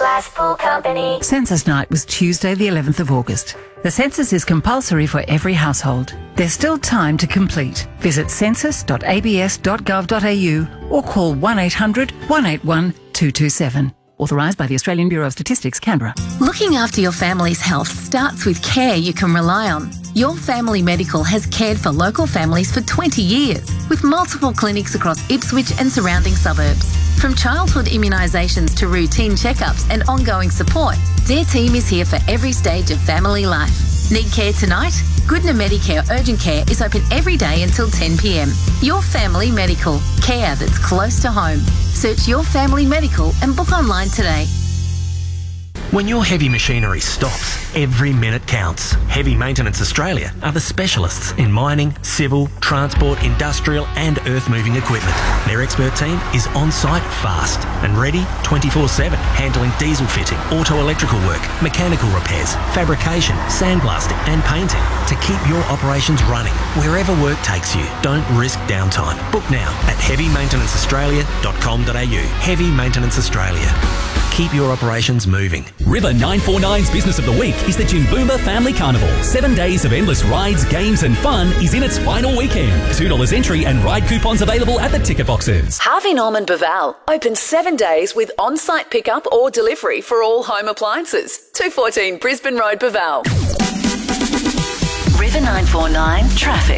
Glass Pool Company. Census night was Tuesday the 11th of August. The census is compulsory for every household. There's still time to complete. Visit census.abs.gov.au or call 1800 181 227. Authorised by the Australian Bureau of Statistics, Canberra. Looking after your family's health starts with care you can rely on. Your Family Medical has cared for local families for 20 years, with multiple clinics across Ipswich and surrounding suburbs. From childhood immunisations to routine checkups and ongoing support, their team is here for every stage of family life. Need care tonight? Goodna Medicare Urgent Care is open every day until 10 p.m. Your Family Medical. Care that's close to home. Search Your Family Medical and book online today. When your heavy machinery stops, every minute counts. Heavy Maintenance Australia are the specialists in mining, civil, transport, industrial and earth-moving equipment. Their expert team is on-site fast and ready 24/7, handling diesel fitting, auto-electrical work, mechanical repairs, fabrication, sandblasting and painting to keep your operations running wherever work takes you. Don't risk downtime. Book now at heavymaintenanceaustralia.com.au. Heavy Maintenance Australia. Keep your operations moving. River 949's Business of the Week is the Jimboomba Family Carnival. 7 days of endless rides, games and fun is in its final weekend. $2 entry and ride coupons available at the ticket boxes. Harvey Norman Baval. Open 7 days with on-site pickup or delivery for all home appliances. 214 Brisbane Road, Baval. River 949 traffic.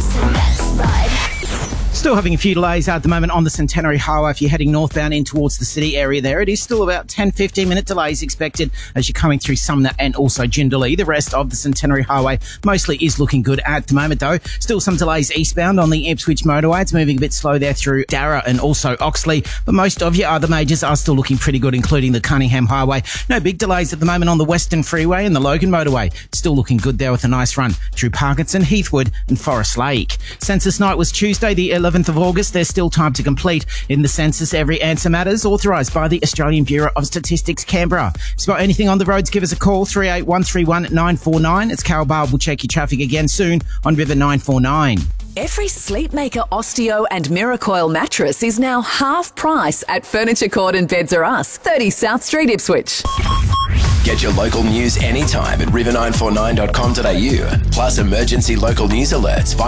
Still having a few delays at the moment on the Centenary Highway if you're heading northbound in towards the city area there. It is still about 10-15 minute delays expected as you're coming through Sumner and also Jindalee. The rest of the Centenary Highway mostly is looking good at the moment though. Still some delays eastbound on the Ipswich motorway. It's moving a bit slow there through Darra and also Oxley, but most of your other majors are still looking pretty good, including the Cunningham Highway. No big delays at the moment on the Western Freeway and the Logan motorway. Still looking good there with a nice run through Parkinson, Heathwood and Forest Lake. Census night was Tuesday the 11th of August. There's still time to complete in the census. Every answer matters, authorised by the Australian Bureau of Statistics, Canberra. If you've got anything on the roads, give us a call, 38131 949. It's Carol Barb. We'll check your traffic again soon on River 949. Every Sleepmaker Osteo and Miracoil mattress is now half price at Furniture Court and Beds Are Us, 30 South Street, Ipswich. Get your local news anytime at river949.com.au. Plus emergency local news alerts.